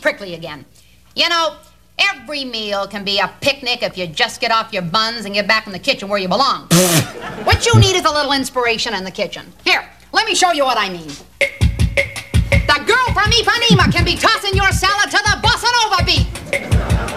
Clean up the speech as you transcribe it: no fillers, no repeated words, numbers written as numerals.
prickly again. You know, every meal can be a picnic if you just get off your buns and get back in the kitchen where you belong. What you need is a little inspiration in the kitchen. Here, let me show you what I mean. The girl from Ipanema can be tossing your salad to the